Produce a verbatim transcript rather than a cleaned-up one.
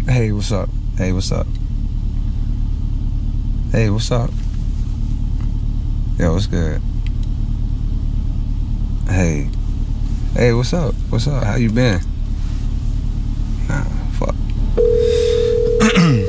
Hey, what's up? Hey, what's up? Hey, what's up? Yo, what's good? Hey. Hey, what's up? What's up? How you been? Nah, fuck.